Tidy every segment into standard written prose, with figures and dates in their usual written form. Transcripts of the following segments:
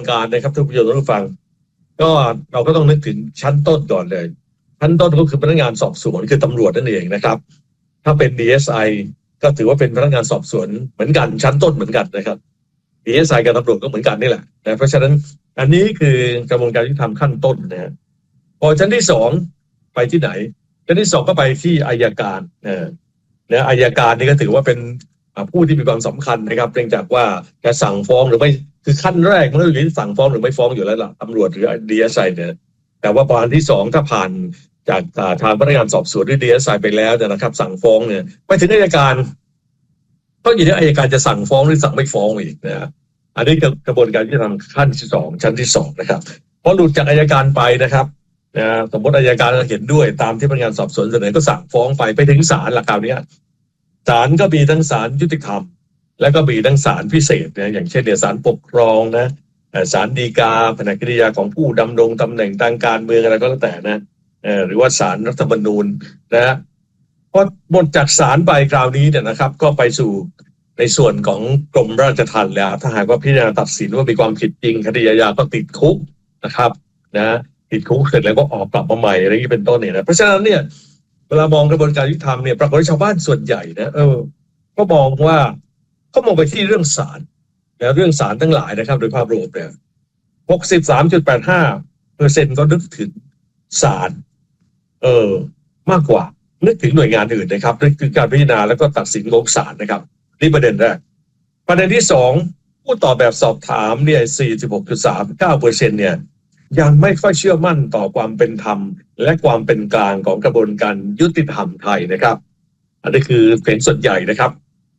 การนะครับท่านผู้ชมท่านผู้ฟังก็เราก็ต้องนึกถึงชั้นต้นก่อนเลยชั้นต้นก็คือพนักงานสอบสวนคือตำรวจนั่นเองนะครับถ้าเป็น DSI ก็ถือว่าเป็นพนักงานสอบสวนเหมือนกันชั้นต้นเหมือนกันนะครับ DSI กับตำรวจก็เหมือนกันนี่แหละนะเพราะฉะนั้นอันนี้คือกระบวนการยุติธรรมขั้นต้นนะพอชั้นที่สองไปที่ไหนชั้นที่สองก็ไปที่อัยการนะอัยการนี่ก็ถือว่าเป็นผู้ที่มีความสำคัญนะครับเนื่องจากว่าจะสั่งฟ้องหรือไม่คือขั้นแรกมันก็อยู่ที่สั่งฟ้องหรือไม่ฟ้องอยู่แล้วล่ะตำรวจหรือ DSI เนี่ยแต่ว่าประการที่สองถ้าผ่านจากทางพนักงานสอบสวนหรือ DSI ไปแล้วนะครับสั่งฟ้องเนี่ยไปถึงอัยการก็อยู่ที่อัยการจะสั่งฟ้องหรือสั่งไม่ฟ้องอีกนะอันนี้กระบวนการที่ทำขั้นที่สองชั้นที่สองนะครับพอหลุดจากอัยการไปนะครับสมมติอัยการเห็นด้วยตามที่พนักงานสอบสวนเสนอก็สั่งฟ้องไปถึงศาลหลักการนี้ศาลก็มีทั้งศาลยุติธรรมและก็มีทั้งศาลพิเศษนะอย่างเช่นศาลปกครองนะศาลฎีกาแผนกคดีของผู้ดำรงตำแหน่งทางการเมืองอะไรก็แล้วแต่นะหรือว่าศาลรัฐธรรมนูญนะพอหมดจากศาลไปคราวนี้เนี่ยนะครับก็ไปสู่ในส่วนของกรมราชทัณฑ์แล้วถ้าหากว่าพิจารณาตัดสินว่ามีความผิดจริงคดีอาญาก็ติดคุกนะครับนะติดคุกเสร็จแล้วก็ออกกลับมาใหม่อะไรอย่างนี้เป็นต้นเนี่ยนะเพราะฉะนั้นเนี่ยเวลามองกระบวนการยุติธรรมเนี่ยปรากฏว่าชาวบ้านส่วนใหญ่นะก็มองว่าเขามองไปที่เรื่องศาลนะเรื่องศาลทั้งหลายนะครับโดยภาพรวมเนี่ย63.85%ก็นึกถึงศาลมากกว่านึกถึงหน่วยงานอื่นนะครับนึกถึงการพิจารณาแล้วก็ตัดสินของศาลนะครับนี่ประเด็นแรกประเด็นที่สองผู้ตอบแบบสอบถามเนี่ย 46.39% เนี่ยยังไม่ค่อยเชื่อมั่นต่อความเป็นธรรมและความเป็นกลางของกระบวนการยุติธรรมไทยนะครับอันนี้คือเป็นส่วนใหญ่นะครับ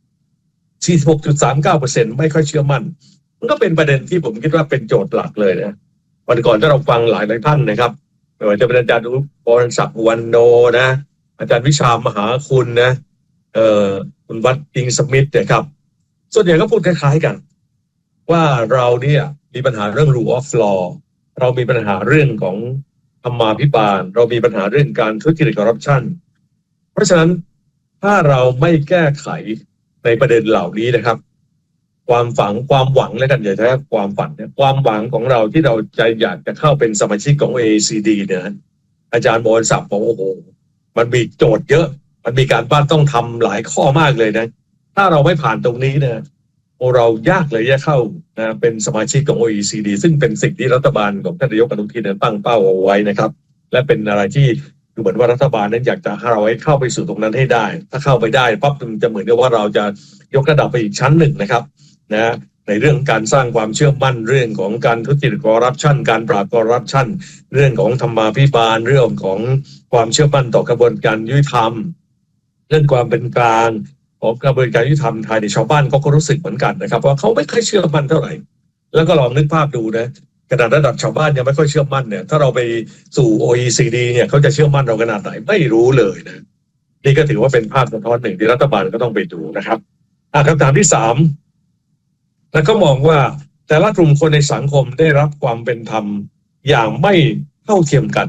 46.39% ไม่ค่อยเชื่อมั่นมันก็เป็นประเด็นที่ผมคิดว่าเป็นโจทย์หลักเลยนะวันก่อนถ้าเราฟังหลายท่านนะครับไม่ว่าจะเป็นอาจารย์พรศักดิ์วรรณโนนะอาจารย์วิชามหาคุณนะคุณวัดอิงสมิธนะครับส่วนใหญ่ก็พูดคล้ายๆกันว่าเราเนี่ยมีปัญหาเรื่อง rule of law เรามีปัญหาเรื่องของธรรมาภิบาลเรามีปัญหาเรื่องการทุจริตคอร์รัปชันเพราะฉะนั้นถ้าเราไม่แก้ไขในประเด็นเหล่านี้นะครับความหวังแล้วกันอย่าใช้ความฝันเนี่ยความหวังของเราที่เราจะอยากจะเข้าเป็นสมาชิกของ OECD เนี่ยอาจารย์บรศักดิ์บอกโอ้โหมันมีโจทย์เยอะมันมีการบ้านต้องทำหลายข้อมากเลยนะถ้าเราไม่ผ่านตรงนี้เนี่ยเรายากเลยจะเข้านะเป็นสมาชิกของ OECD ซึ่งเป็นสิ่งที่รัฐบาลของท่านนายกอนุทินตั้งเป้าเอาไว้นะครับและเป็นอะไรที่ดูเหมือนว่ารัฐบาลนั้นอยากจะให้เราเข้าไปสู่ตรงนั้นให้ได้ถ้าเข้าไปได้ปั๊บมันจะเหมือนกับว่าเราจะยกระดับไปอีกชั้นหนึ่งนะครับนะในเรื่องการสร้างความเชื่อมั่นเรื่องของการทุจริตคอร์รัปชันการปราบคอร์รัปชันเรื่องของธรรมาภิบาลเรื่องของความเชื่อมั่นต่อกระบวนการยุติธรรมเรื่องความเป็นกลางของกระบวนการยุติธรรมไทยในชาวบ้านก็รู้สึกเหมือนกันนะครับว่าเขาไม่ค่อยเชื่อมั่นเท่าไหร่แล้วก็ลองนึกภาพดูนะขนาดระดับชาวบ้านยังไม่ค่อยเชื่อมั่นเนี่ยถ้าเราไปสู่ OECD เนี่ยเขาจะเชื่อมั่นเราขนาดไหนไม่รู้เลยนะนี่ก็ถือว่าเป็นภาพสะท้อนหนึ่งที่รัฐบาลก็ต้องไปดูนะครับคำถามที่3แล้วก็มองว่าแต่ละกลุ่มคนในสังคมได้รับความเป็นธรรมอย่างไม่เท่าเทียมกัน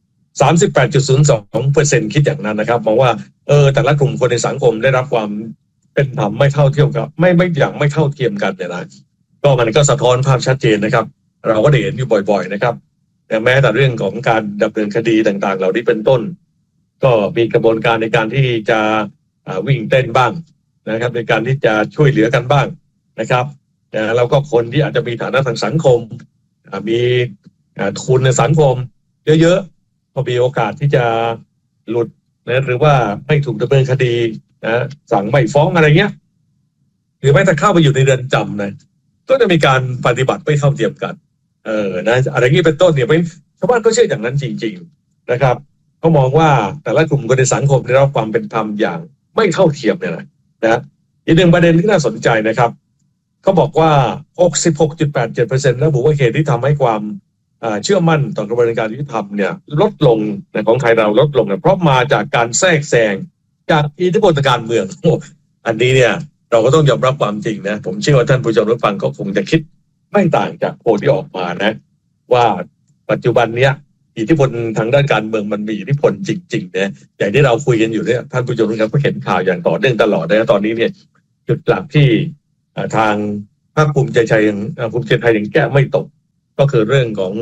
38.02% คิดอย่างนั้นนะครับมองว่าแต่ละกลุ่มคนในสังคมได้รับความเป็นธรรมไม่เท่าเทียมกับไม่อย่างไม่เท่าเทียมกันเนี่ยนะก็มันก็สะท้อนภาพชัดเจนนะครับเราก็ได้เห็นอยู่บ่อยๆนะครับแต่แม้แต่เรื่องของการดำเนินคดีต่างๆเหล่านี้เป็นต้นก็มีกระบวนการในการที่จะวิ่งเต้นบ้างนะครับในการที่จะช่วยเหลือกันบ้างนะครับแล้วก็คนที่อาจจะมีฐานะทางสังคมมีทุนในสังคมเยอะๆก็มีโอกาสที่จะหลุดนะหรือว่าไม่ถูกดำเนินคดีนะสั่งไม่ฟ้องอะไรเงี้ยหรือแม้แต่เข้าไปอยู่ในเรือนจำนะก็จะมีการปฏิบัติไม่เท่าเทียมกันนะอะไรงี้เป็นต้นเนี่ยเป็นชาวบ้านก็เชื่ออย่างนั้นจริงๆนะครับเขามองว่าแต่ละกลุ่มคนในสังคมได้รับความเป็นธรรมอย่างไม่เท่าเทียมเนี่ยนะอีกหนึ่งประเด็นที่น่าสนใจนะครับเขาบอกว่า 66.87% ระบุว่าเหตุที่ทำให้ความเชื่อมั่นต่อกระบวนการยุติธรรมเนี่ยลดลงของไทยเราลดลงเพราะมาจากการแทรกแซงจากอิทธิพลทางการเมืองอันนี้เนี่ยเราก็ต้องยอมรับความจริงนะผมเชื่อว่าท่านผู้ชมรับฟังก็คงจะคิดไม่ต่างจากโพลที่ออกมานะว่าปัจจุบันเนี้ยอิทธิพลทางด้านการเมืองมันมีอิทธิพลจริงๆนะอย่างที่เราคุยกันอยู่เนี่ยท่านผู้ชมก็เห็นข่าวอย่างต่อเนื่องตลอดนะตอนนี้เนี่ยจุดหลักที่ทางพรรคภูมิใจไทยยังแก้ไม่ตกก็คือเรื่องของ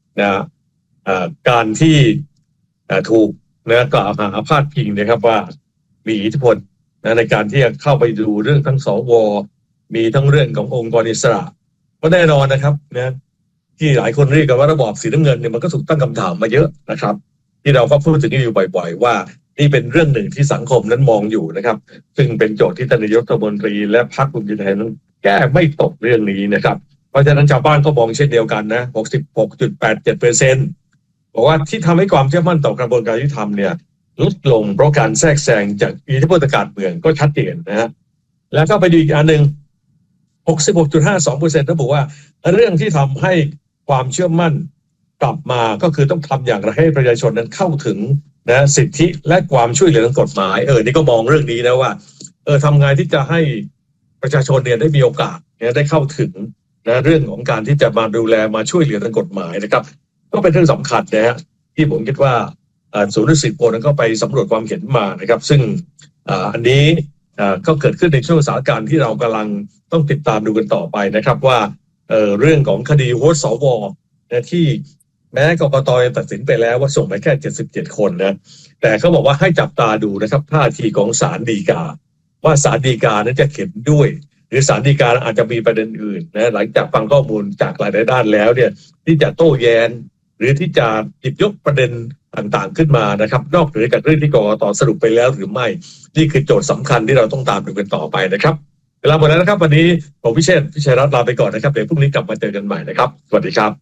การที่ถูกกล่าวหาพาดพิงนะครับว่ามีอิทธิพลในการที่จะเข้าไปดูเรื่องทั้งสวมีทั้งเรื่องขององค์กรอิสระก็แน่นอนนะครับที่หลายคนเรียกกันว่าระบอบสีน้ำเงินเนี่ยมันก็ถูกตั้งคำถามมาเยอะนะครับที่เราก็พูดถึงอยู่บ่อยๆว่านี่เป็นเรื่องหนึ่งที่สังคมนั้นมองอยู่นะครับซึ่งเป็นโจทย์ที่ท่านนายกรัฐมนตรีและพรรคภูมิใจไทยนั้นแก้ไม่ตกเรื่องนี้นะครับเพราะฉะนั้นชาวบ้านก็มองเช่นเดียวกันนะ 66.87% บอกว่าที่ทำให้ความเชื่อมั่นต่อกระบวนการยุติธรรมเนี่ยลดลงเพราะการแทรกแซงจากอิทธิพลทางการเมืองก็ชัดเจนนะฮะแล้วก็ไปดูอีกอันหนึ่ง 66.52% ระบุว่าเรื่องที่ทำให้ความเชื่อมั่นกลับมาก็คือต้องทำอย่างไรให้ประชาชนนั้นเข้าถึงสิทธิและความช่วยเหลือทางกฎหมายนี่ก็มองเรื่องนี้นะว่าทำไงที่จะให้ประชาชนเนี่ยได้มีโอกาสได้เข้าถึงเรื่องของการที่จะมาดูแลมาช่วยเหลือทางกฎหมายนะครับก็เป็นเรื่องสำคัญนะฮะที่ผมคิดว่าศูนย์นิสิตโพลนั้นก็ไปสำรวจความเห็นมานะครับซึ่งอันนี้ก็เกิดขึ้นในช่วงสถานการณ์ที่เรากำลังต้องติดตามดูกันต่อไปนะครับว่าเรื่องของคดีโหวตสวที่แม้กกต.ตัดสินไปแล้วว่าส่งไปแค่77คนนะแต่เขาบอกว่าให้จับตาดูนะครับท่าทีของศาลฎีกาว่าศาลฎีกานั้นจะเห็นด้วยหรือศาลฎีกาอาจจะมีประเด็นอื่นหลังจากฟังข้อมูลจากหลายด้านแล้วเนี่ยที่จะโต้แย้งหรือที่จะหยิบยกประเด็นต่างๆขึ้นมานะครับนอกเหนือจากเรื่องที่กกต.สรุปไปแล้วหรือไม่นี่คือโจทย์สำคัญที่เราต้องตามดูกันต่อไปนะครับเวลาหมดแล้วนะครับวันนี้ผมพิเชษฐ์ พิชัยรัตน์ลาไปก่อนนะครับเดี๋ยวพรุ่งนี้กลับมาเจอกันใหม่นะครับสวัสดีครับ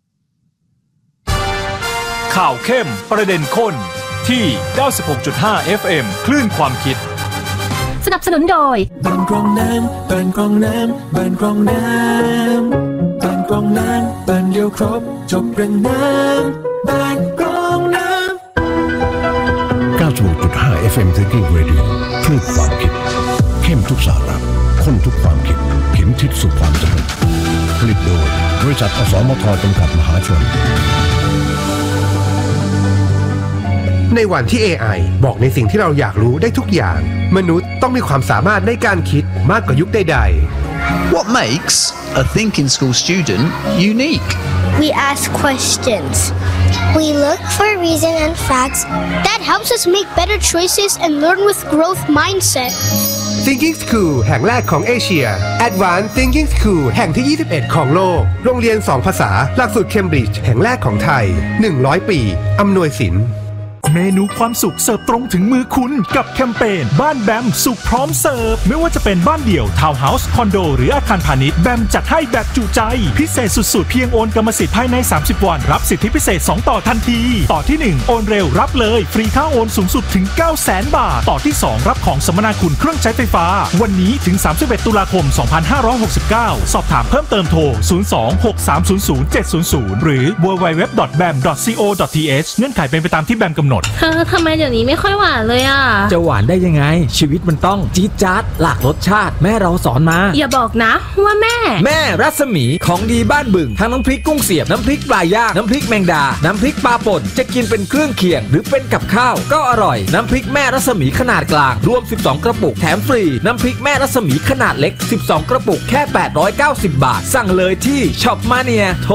ข่าวเข้มประเด็นข้นที่ 96.5 FM คลื่นความคิดสนับสนุนโดยบ้านกรองน้ำบ้านกรองน้ำบ้านกรองน้ำบ้านกรองน้ำบ้านเดียวครบจบเรื่องน้ำบ้านกรองน้ำ 96.5 FM Thinking Radio คลื่นความคิดเข้มทุกสาระข้นทุกความคิดเข็มทิศสู่ความสำเร็จผลิตโดยบริษัทอสมทจำกัดมหาชนในวันที่ AI บอกในสิ่งที่เราอยากรู้ได้ทุกอย่างมนุษย์ต้องมีความสามารถในการคิดมากกว่ายุคใดๆ What makes a thinking school student unique? We ask questions. We look for reason and facts. That helps us make better choices and learn with growth mindset. Thinking School แห่งแรกของเอเชีย Advanced Thinking School แห่งที่ 21 ของโลกโรงเรียน 2 ภาษาหลักสูตรเคมบริดจ์แห่งแรกของไทย100 ปีอำนวยสินเมนูความสุขเสิร์ฟตรงถึงมือคุณกับแคมเปญบ้านแบมสุขพร้อมเสิร์ฟไม่ว่าจะเป็นบ้านเดี่ยวทาวน์เฮาส์คอนโดหรืออาคารพาณิชย์แบมจัดให้แบบจุใจพิเศษสุดๆเพียงโอนกรรมสิทธิ์ภายใน30วันรับสิทธิพิเศษ2ต่อทันทีต่อที่1โอนเร็วรับเลยฟรีค่าโอนสูงสุดถึง 900,000 บาทต่อที่2รับของสมนาคุณเครื่องใช้ไฟฟ้าวันนี้ถึง31ตุลาคม2569สอบถามเพิ่มเติมโทร02-6300-700หรือ www.bam.co.th เงื่อนไขเป็นไปตามที่แบมกำหนดทำไมเดี๋ยวนี้ไม่ค่อยหวานเลยอ่ะจะหวานได้ยังไงชีวิตมันต้องจี๊ดจ๊าดหลากรสชาติแม่เราสอนมาอย่าบอกนะว่าแม่รัศมีของดีบ้านบึงทั้งน้ำพริกกุ้งเสียบน้ำพริกปลาย่างน้ำพริกแมงดาน้ำพริกปลาป่นจะกินเป็นเครื่องเคียงหรือเป็นกับข้าวก็อร่อยน้ำพริกแม่รัศมีขนาดกลางรวม12กระปุกแถมฟรีน้ำพริกแม่รัศมีขนาดเล็ก12กระปุกแค่890 บาทสั่งเลยที่ช็อปมาเนียโทร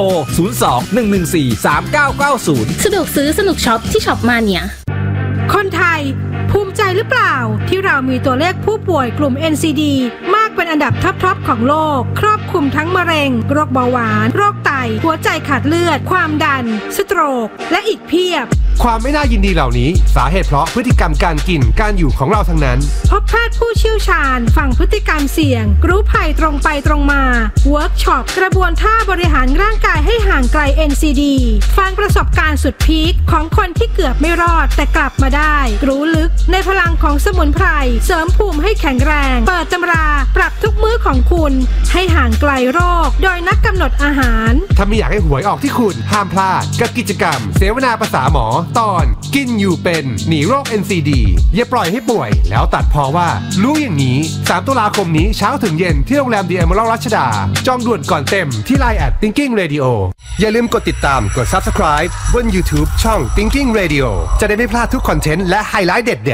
02-114-3990 สะดวกซื้อสนุกช็อปที่ช็อปมาเนียคนไทยภูมิใจหรือเปล่าที่เรามีตัวเลขผู้ป่วยกลุ่ม NCD มากเป็นอันดับท็อปของโลกครอบคลุมทั้งมะเร็งโรคเบาหวานโรคไตหัวใจขาดเลือดความดันสโตรกและอีกเพียบความไม่น่ายินดีเหล่านี้สาเหตุเพราะพฤติกรรมการกินการอยู่ของเราทั้งนั้นพบแพทย์ผู้เชี่ยวชาญฟังพฤติกรรมเสี่ยงรู้ภัยตรงไปตรงมาเวิร์กช็อปกระบวนท่าบริหารร่างกายให้ห่างไกล NCD ฟังประสบการณ์สุดพีคของคนที่เกือบไม่รอดแต่กลับมาได้รู้ลึกในพลังของสมุนไพรเสริมภูมิให้แข็งแรงเปิดตำราปรับทุกมื้อของคุณให้ห่างไกลโรคโดยนักกำหนดอาหารถ้าไม่อยากให้หวยออกที่คุณห้ามพลาดกับกิจกรรมเสวนาภาษาหมอตอนกินอยู่เป็นหนีโรค NCD อย่าปล่อยให้ป่วยแล้วตัดพอว่ารู้อย่างนี้3ตุลาคมนี้เช้าถึงเย็นที่โรงแรม The Emerald รัชดาจองด่วนก่อนเต็มที่ LINE @Thinking Radio อย่าลืมกดติดตามกด Subscribe บน YouTube ช่อง Thinking Radio จะได้ไม่พลาดทุกคอนเทนต์และไฮไลท์เด็ด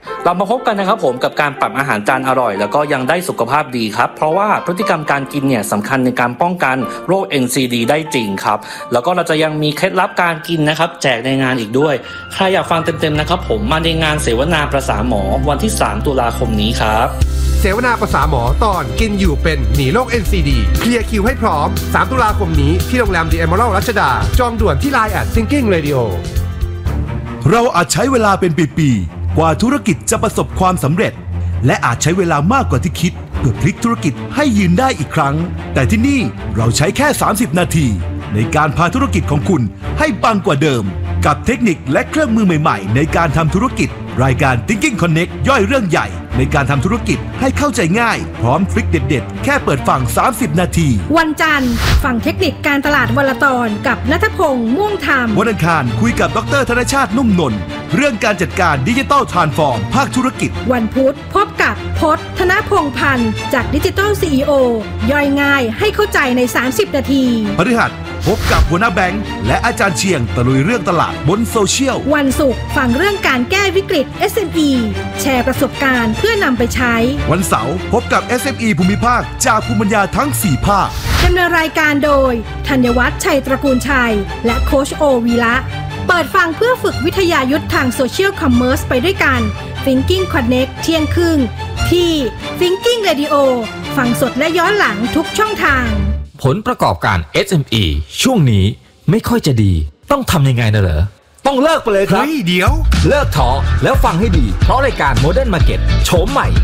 เรามาพบกันนะครับผมกับการปรับอาหารจานอร่อยแล้วก็ยังได้สุขภาพดีครับเพราะว่าพฤติกรรมการกินเนี่ยสำคัญในการป้องกันโรค NCD ได้จริงครับแล้วก็เราจะยังมีเคล็ดลับการกินนะครับแจกในงานอีกด้วยใครอยากฟังเต็มๆนะครับผมมาในงานเสวนาประสาหมอวันที่3 ตุลาคมนี้ครับเสวนาประสาหมอตอนกินอยู่เป็นหนีโรค NCD เคลียร์คิวให้พร้อม3 ตุลาคมนี้ที่โรงแรม The Emerald รัชดาจองด่วนที่ Line @Thinking Radio เราอาจใช้เวลาเป็นปีๆกว่าธุรกิจจะประสบความสำเร็จและอาจใช้เวลามากกว่าที่คิดเพื่อพลิกธุรกิจให้ยืนได้อีกครั้งแต่ที่นี่เราใช้แค่30 นาทีในการพาธุรกิจของคุณให้ปังกว่าเดิมกับเทคนิคและเครื่องมือใหม่ๆในการทำธุรกิจรายการ Thinking Connect ย่อยเรื่องใหญ่ในการทำธุรกิจให้เข้าใจง่ายพร้อมทริคเด็ดๆแค่เปิดฟัง30 นาทีวันจันทร์ฟังเทคนิคการตลาดวันละตอนกับณัฐพงษ์ม่วงธรรมวันอังคารคุยกับดร.ธนชาตินุ่มนนท์เรื่องการจัดการดิจิทัลทรานส์ฟอร์มภาคธุรกิจวันพุธพบกับพจน์ธนพงษ์พันธ์จากดิจิทัล CEO ย่อยง่ายให้เข้าใจใน30 นาทีพฤหัสพบกับหัวหน้าแบงค์และอาจารย์เชียงตะลุยเรื่องตลาดบนโซเชียลวันศุกร์ฟังเรื่องการแก้วิกฤต SME แชร์ประสบการณ์เพื่อนำไปใช้วันเสาร์พบกับ SME ภูมิภาคจากภูมิปัญญาทั้ง4ภาคดำเนินรายการโดยธัญวัฒน์ชัยตระกูลชัยและโค้ชโอวีระเปิดฟังเพื่อฝึกวิทยายุทธทางโซเชียลคอมเมอร์สไปด้วยกัน Thinking Connect เที่ยงครึ่งที่ Thinking Radio ฟังสดและย้อนหลังทุกช่องทางผลประกอบการ SME ช่วงนี้ไม่ค่อยจะดีต้องทำยังไงนะเหรอต้องเลิกไปเลยครับเดี๋ยวเลิกท้อแล้วฟังให้ดีเพราะรายการ Modern Market โฉมใหม่